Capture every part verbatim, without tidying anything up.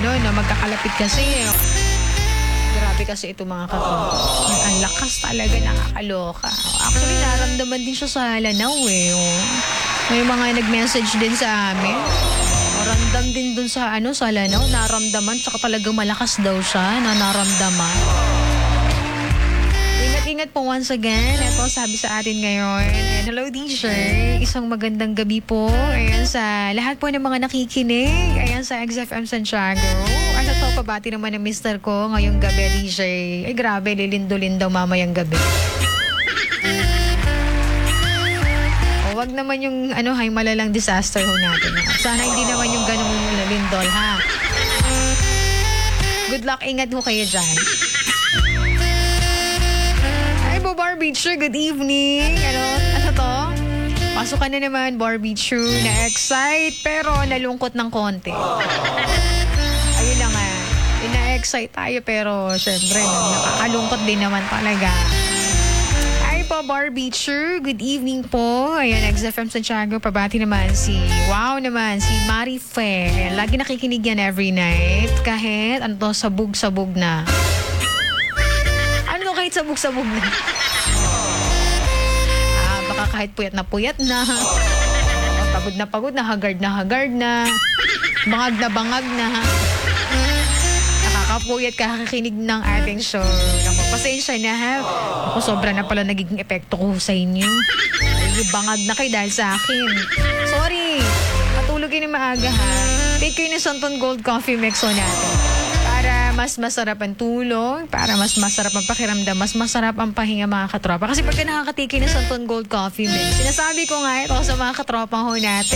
ngayon na magkakalapit kasi. Grabe kasi ito mga katropa. Ang lakas talaga, nakakaloka. Actually, naramdaman din siya sa Lanao eh. Oh. May mga nag-message din sa amin. Ramdam din dun sa ano sa Lanao, naramdaman. Tsaka talagang malakas daw siya na naramdaman. Ingat-ingat po once again. Ito sabi sa atin ngayon. And hello D J. Isang magandang gabi po. Ayan sa lahat po ng mga nakikinig. Ayan sa X F M Santiago. Ano to, pabati naman ng mister ko ngayong gabi D J. Ay grabe, lilindo-lind daw mamayang gabi. O wag naman yung ano, hay malalang disaster ho natin. Sana hindi naman yung ganung lindol ha. Good luck, ingat ho kayo dyan. Barbie True, good evening. Ano, ano to? Pasok ka na naman, Barbie True. Na-excite, pero nalungkot ng konti. Ayun na nga. Na-excite tayo, pero syempre, nakakalungkot din naman talaga. Ay po, Barbie True, good evening po. Ayan, X F M Santiago, pabati naman si, wow naman, si Marie Fe. Ayan, lagi nakikinig yan every night. Kahit, ano to, sabog-sabog na. Ano kahit sabog-sabog na? Ah, baka kahit puyat na puyat na. Pagod na pagod na, hagard na hagard na. Bangag na bangag na. Nakakapuyat kakakinig ng ating show. Naku, pasensya na ha. Ako, sobra na pala nagiging epekto ko sa inyo. Ay, bangag na kayo dahil sa akin. Sorry. Matulogin na maaga ha. Take kayo ng Santon Gold Coffee Mix o natin. Para mas masarap ang tulog, para mas masarap ang pakiramdam, mas masarap ang pahinga mga katropa. Kasi pagka nakakatiki ng Santon Gold Coffee Mix, sinasabi ko nga ito sa mga katropa ho natin.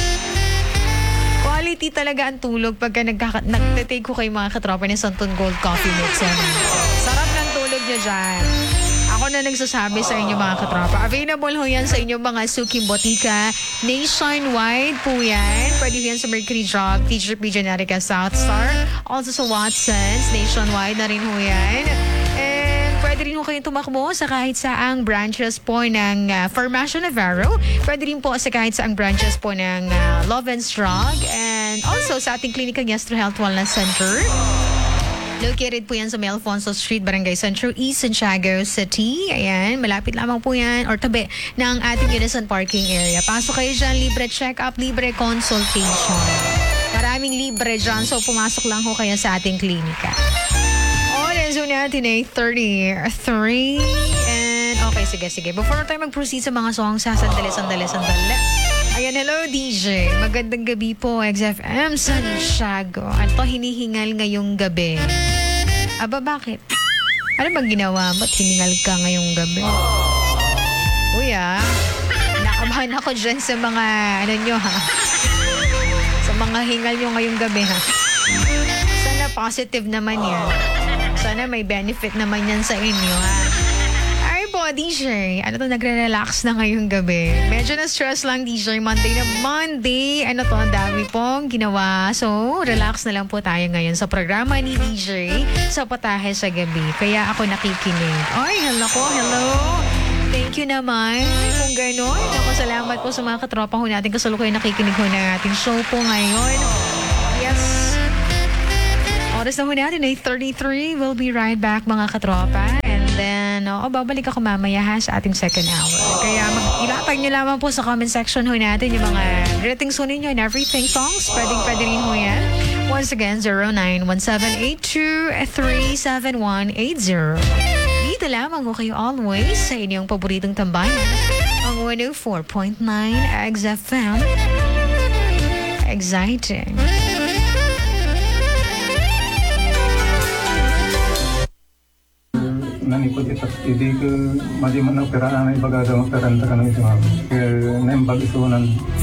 Quality talaga ang tulog pagka nagkaka- nagtatake ko kay mga katropa ng Santon Gold Coffee Mix. Yan. Sarap ng tulog nyo dyan. Ako na nagsasabi sa inyo mga katropa. Available ho yan sa inyong mga suking botika. Nationwide po yan. Pwede yan sa Mercury Drug, T G P Generica, South Star. Also sa Watson's. Nationwide na rin ho yan. And pwede rin ho kayong tumakbo sa kahit saang branches po ng uh, Farmacia Navarro. Pwede rin po sa kahit saang branches po ng uh, Loven's Drug. And also sa ating Klinika Gastro Health Wellness Center. Located po yan sa May Alfonso Street, Barangay Centro East, Santiago City. Ayan, malapit lamang po yan or tabi ng ating Unison Parking Area. Pasok kayo dyan, libre check-up, libre consultation. Maraming libre dyan, so pumasok lang ho kayo sa ating klinika. Oras ho natin ay thirty-three. And okay, sige, sige. Before tayo mag-proceed sa mga songs, ha, sandali, sandali, sandali. Ayan, hello D J. Magandang gabi po, X F M Santiago. Ano hinihingal ngayong gabi? Aba, bakit? Ano bang ginawa mo? Ba't hiningal ka ngayong gabi? Uy ah, nakabahan ako dyan sa mga, ano nyo ha? Sa mga hingal nyo ngayong gabi ha? Sana positive naman yan. Sana may benefit naman yan sa inyo ha? D J, ano to, nagre-relax na ngayong gabi. Medyo na-stress lang D J, Monday na Monday. Ano to, ang dami pong ginawa. So, relax na lang po tayo ngayon sa programa ni D J sa Patahe sa Gabi. Kaya ako nakikinig. Ay, hello ko, hello. Thank you naman. Kung gano'n, ako salamat po sa mga katropa ho natin. Kasalukuyan nakikinig ho na ating show po ngayon. Yes. Oras na ho natin ay thirty-three. We'll be right back mga katropa. And then, oh, babalik ako mamaya ha sa ating second hour. Kaya mag-ilatag nyo lamang po sa comment section ho natin yung mga greetings ho ninyo and everything songs. Pwedeng pwede rin ho yan. Once again, zero nine one seven eight two three seven one eight zero. Dito lamang ho kayo always sa inyong paboritong tambayan. Ang one oh four point nine X F M. Exciting. Nanipot itas idi ke madi mana perana na ibagada magtaranta kana itu mah ke nembag isunan